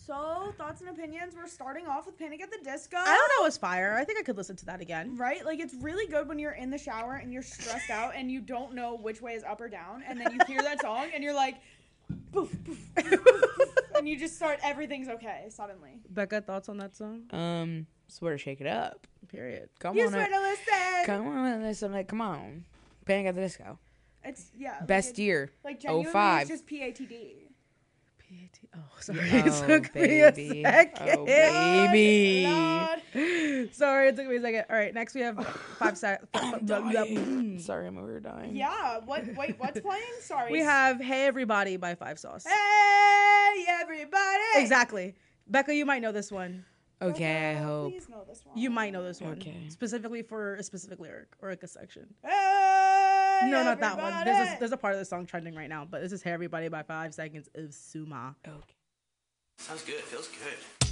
So, thoughts and opinions. We're starting off with Panic at the Disco. I thought that was fire. I think I could listen to that again. Right? Like, it's really good when you're in the shower and you're stressed out and you don't know which way is up or down. And then you hear that song and you're like, poof, poof, poof, poof, poof, and you just start, everything's okay suddenly. Becca, thoughts on that song? Swear to shake it up. Period. Come You on. swear to listen. Come on, listen. Like, come on. Panic at the Disco. It's, yeah. Best year. Like, genuinely, 05. it's just PATD. Oh, sorry. Oh, It took me a baby. second. Oh, baby. Lord. Sorry, it took me a second. All right, next we have 5 seconds. Sorry, I'm over dying. Yeah. What's playing? Sorry. We have Hey Everybody by Five Sauce. Hey, everybody. Exactly. Becca, you might know this one. Okay, I hope. Please know this one. You might know this one. Okay. Specifically for a specific lyric or like a section. Hey, No, not that one. everybody. There's a part of the song trending right now, but this is Hey Everybody by 5 Seconds of Suma. Okay. Sounds good. Feels good.